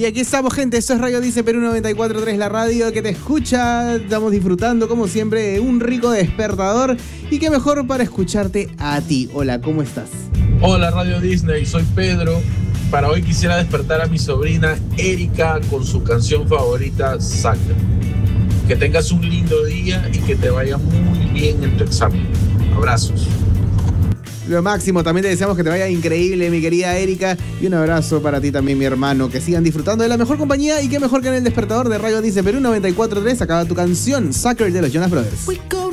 Y aquí estamos, gente, eso es Radio Dice Perú 94.3, la radio que te escucha. Estamos disfrutando, como siempre, de un rico despertador. Y qué mejor para escucharte a ti. Hola, ¿cómo estás? Hola, Radio Disney, soy Pedro. Para hoy quisiera despertar a mi sobrina Erika con su canción favorita, Sucker. Que tengas un lindo día y que te vaya muy bien en tu examen. Abrazos. Lo máximo, también te deseamos que te vaya increíble, mi querida Erika. Y un abrazo para ti también, mi hermano. Que sigan disfrutando de la mejor compañía y qué mejor que en el despertador de Radio Dice Perú 94.3. Acaba tu canción, Sucker, de los Jonas Brothers.